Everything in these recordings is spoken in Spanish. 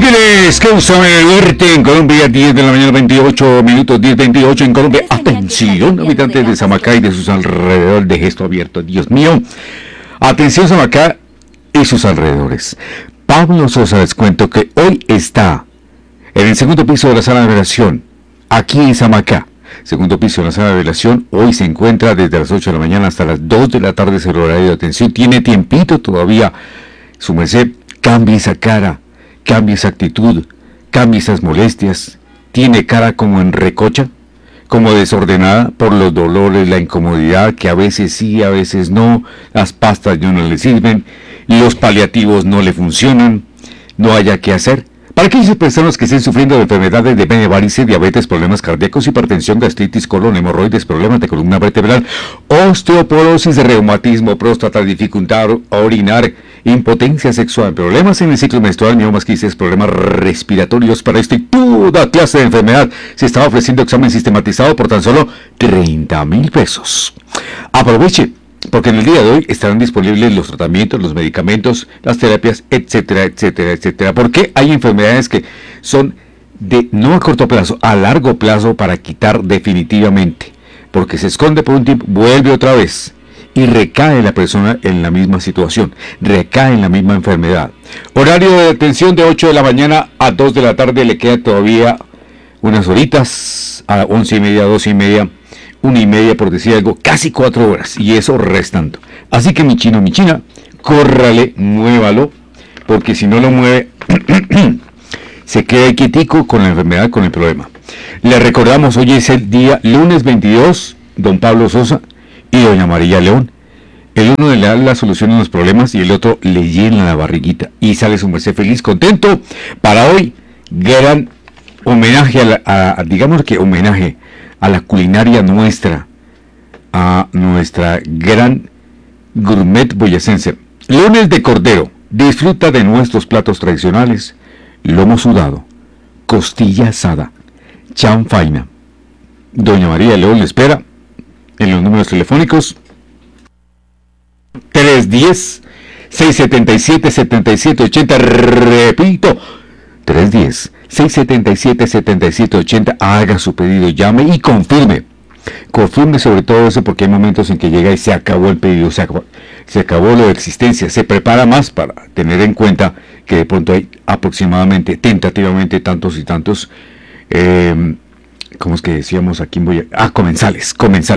Tigres, Causa Duerte en Colombia, 10 de la mañana, 28 minutos, 10:28 en Colombia. Atención, habitantes de Samacá y de sus alrededores, de gesto abierto. Dios mío. Atención, Samacá y sus alrededores. Pablo Sosa, les cuento que hoy está en el segundo piso de la sala de velación, aquí en Samacá. Segundo piso de la sala de velación, hoy se encuentra desde las 8 de la mañana hasta las 2 de la tarde, es el horario de atención. Tiene tiempito todavía. Su merced, cambie esa cara, cambie esa actitud, cambie esas molestias. Tiene cara como en recocha, como desordenada por los dolores, la incomodidad, que a veces sí, a veces no. Las pastas ya no le sirven, los paliativos no le funcionan, no haya qué hacer. Para aquellas personas que estén sufriendo de enfermedades de venas, varices, diabetes, problemas cardíacos, hipertensión, gastritis, colon, hemorroides, problemas de columna vertebral, osteoporosis, reumatismo, próstata, dificultad a orinar, impotencia sexual, problemas en el ciclo menstrual, miomas, quistes, problemas respiratorios, para esto y toda clase de enfermedad, se está ofreciendo examen sistematizado por tan solo 30,000 pesos. Aproveche, porque en el día de hoy estarán disponibles los tratamientos, los medicamentos, las terapias, etcétera, etcétera, etcétera. Porque hay enfermedades que son de no a corto plazo, a largo plazo para quitar definitivamente. Porque se esconde por un tiempo, vuelve otra vez y recae la persona en la misma situación, recae en la misma enfermedad. Horario de atención de 8 de la mañana a 2 de la tarde, le queda todavía unas horitas, a 11:30, 12:30. 1:30 por decir algo, casi 4 horas, y eso restando. Así que mi chino, mi china, córrale, muévalo, porque si no lo mueve, se queda quietico con la enfermedad, con el problema. Le recordamos, hoy es el día lunes 22, don Pablo Sosa y doña María León. El uno le da la solución a los problemas y el otro le llena la barriguita, y sale su merced feliz, contento. Para hoy, gran homenaje digamos que homenaje a la culinaria nuestra, a nuestra gran gourmet boyacense. Lunes de cordero, disfruta de nuestros platos tradicionales: lomo sudado, costilla asada, chanfaina. Doña María León le espera en los números telefónicos 310-677-7780, repito, 310-677-7780, haga su pedido, llame y confirme sobre todo eso, porque hay momentos en que llega y se acabó el pedido, se acabó lo de existencia, se prepara más para tener en cuenta que de pronto hay aproximadamente, tentativamente, tantos y tantos, ¿cómo es que decíamos aquí en Boyacá? Comensales.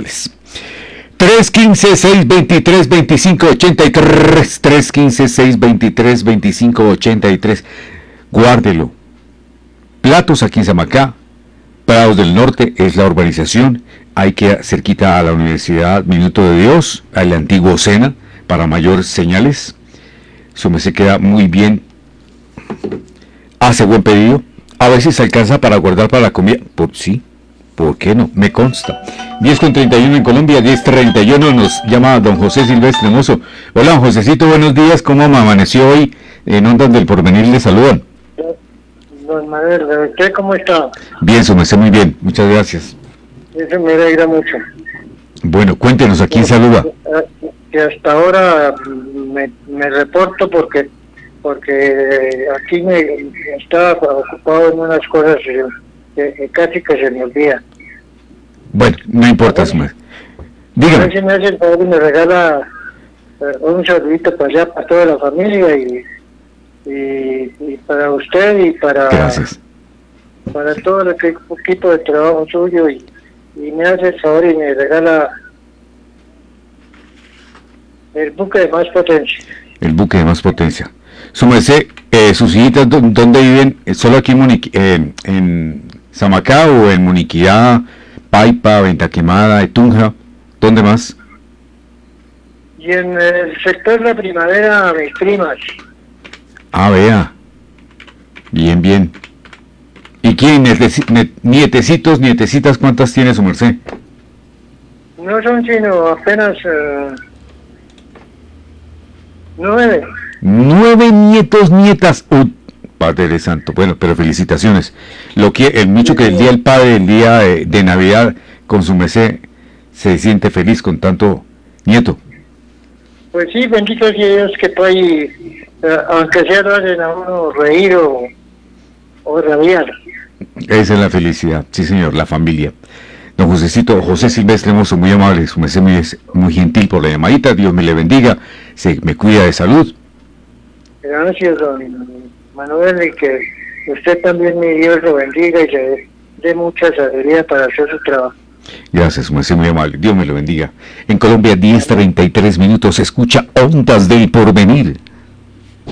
315-623-2583, 315-623-2583, guárdelo. Platos aquí en Samacá, Prados del Norte es la urbanización, hay que cerquita a la Universidad Minuto de Dios, al antiguo Sena, para mayores señales. Su merced queda muy bien, hace buen pedido, a veces alcanza para guardar para la comida, sí, ¿por qué no? Me consta. 10:31 en Colombia, 10:31 nos llama don José Silvestre Mozo. Hola, don Josecito, buenos días, ¿cómo amaneció hoy? En Ondas del Porvenir le saludan. Don Manuel, ¿usted cómo está? Bien, su merced, muy bien, muchas gracias. Eso me alegra mucho. Bueno, cuéntenos, ¿a quién saluda? Que hasta ahora me reporto porque aquí me estaba ocupado en unas cosas que casi que se me olvida. Bueno, no importa, su merced. Dígame. A ver si me hace el favor y me regala un saludito para allá, para toda la familia y para usted y para... Gracias. Para todo el equipo de trabajo suyo y me hace el favor y me regala el buque de más potencia. El buque de más potencia. Su merced, sus hijitas, ¿dónde viven? ¿Solo aquí en Samacá o en Muniquidá, Paipa, Venta Quemada, Tunja? ¿Dónde más? Y en el sector La Primavera, mis primas. Ah, vea. Bien. ¿Y quién? Nietecitos, nietecitas, ¿cuántas tiene su merced? No son sino apenas 9. 9 nietos, nietas. Padre Santo. Bueno, pero felicitaciones. El mucho que el Día del Padre, el día de Navidad, con su merced, se siente feliz con tanto nieto. Pues sí, bendito sea Dios que tú ahí, aunque sea lo hacen a uno reír o rabiar. Esa es la felicidad, sí señor, la familia. Don Josecito, José Silvestre Mozo, muy amable, su merced muy gentil por la llamadita, Dios me le bendiga, se me cuida de salud. Gracias, don Manuel, y que usted también, mi Dios lo bendiga y le dé mucha sabiduría para hacer su trabajo. Gracias, su merced muy amable, Dios me lo bendiga. En Colombia, 10:33 minutos, escucha Ondas del Porvenir.